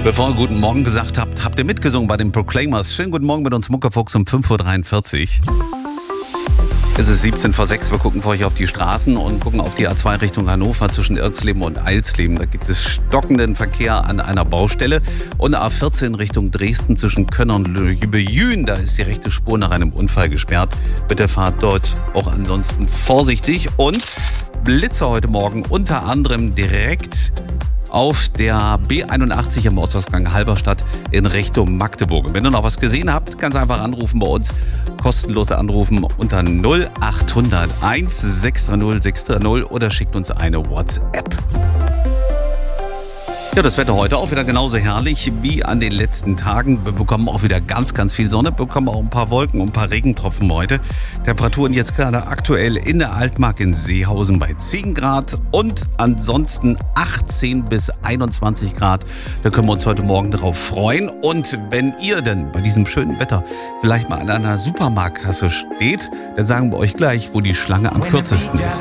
Bevor ihr guten Morgen gesagt habt, habt ihr mitgesungen bei den Proclaimers. Schönen guten Morgen mit uns Muckefuchs um 5.43 Uhr. Es ist 17 vor 6. Wir gucken für euch auf die Straßen und gucken auf die A2 Richtung Hannover zwischen Irksleben und Eilsleben. Da gibt es stockenden Verkehr an einer Baustelle. Und A14 Richtung Dresden zwischen Könner und Lübejün. Da ist die rechte Spur nach einem Unfall gesperrt. Bitte fahrt dort auch ansonsten vorsichtig. Und Blitze heute Morgen unter anderem direkt auf der B81 am Ortsausgang Halberstadt in Richtung Magdeburg. Und wenn ihr noch was gesehen habt, ganz einfach anrufen bei uns. Kostenlos anrufen unter 0801 630 630 oder schickt uns eine WhatsApp. Ja, das Wetter heute auch wieder genauso herrlich wie an den letzten Tagen. Wir bekommen auch wieder ganz, ganz viel Sonne, bekommen auch ein paar Wolken und ein paar Regentropfen heute. Temperaturen jetzt gerade aktuell in der Altmark in Seehausen bei 10 Grad und ansonsten 18 bis 21 Grad. Da können wir uns heute Morgen darauf freuen. Und wenn ihr denn bei diesem schönen Wetter vielleicht mal an einer Supermarktkasse steht, dann sagen wir euch gleich, wo die Schlange am kürzesten ist.